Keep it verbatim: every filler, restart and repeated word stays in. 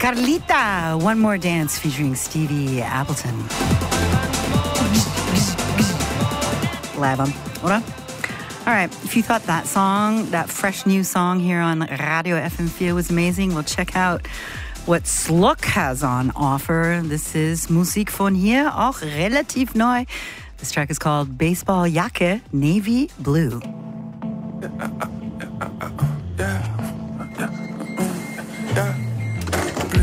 Carlita, One More Dance featuring Stevie Appleton. Live on, oder? All right, if you thought that song, that fresh new song here on Radio F M vier was amazing, well, check out what Sluck has on offer. This is Musik von hier, auch relativ neu. This track is called Baseball Jacke Navy Blue. Uh, uh, uh, uh, uh.